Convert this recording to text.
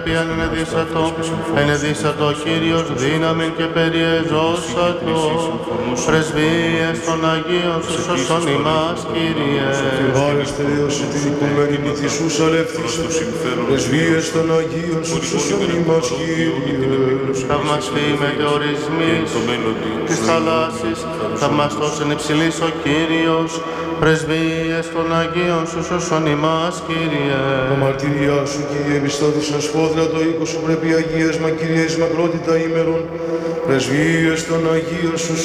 πρέπειαν ενεδίσατο Κύριος δύναμιν και περιεζώσατο. Πρεσβείες των Αγίων σου σωσόν ημάς, Κύριε. Βάλεστε Θεός την οικουμένη νηθισούς αλεύθησατε. Πρεσβείες των Αγίων σου σωσόν ημάς, Κύριε. Θαυμαστή μετεωρισμής της θαλάσσης, θαυμαστός εν υψηλής ο Κύριος. Πρεσβείες των Αγίων σου σωσόν ημάς, Κύριε. Τα μαρτυριά σου, Κύριε, επιστώθησαν σφόδρα το οίκο σου, πρέπει αγίασμα, Κύριε, εις μακρότητα ημερών. Πρεσβείες των Αγίων σου